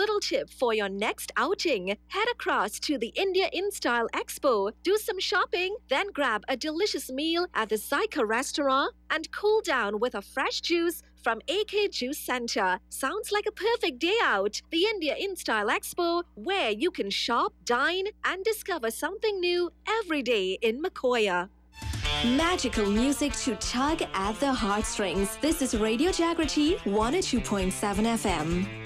little tip for your next outing. Head across to the India InStyle Expo, do some shopping, then grab a delicious meal at the Zyka restaurant and cool down with a fresh juice from AK Juice Center. Sounds like a perfect day out. The India InStyle Expo, where you can shop, dine, and discover something new every day in Makoya. Magical music to tug at the heartstrings. This is Radio Jagriti 102.7 FM.